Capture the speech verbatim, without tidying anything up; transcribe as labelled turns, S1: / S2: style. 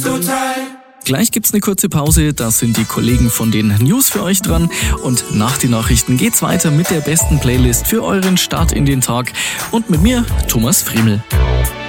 S1: so tight.
S2: Gleich gibt's eine kurze Pause, da sind die Kollegen von den News für euch dran und nach den Nachrichten geht's weiter mit der besten Playlist für euren Start in den Tag und mit mir, Thomas Friemel.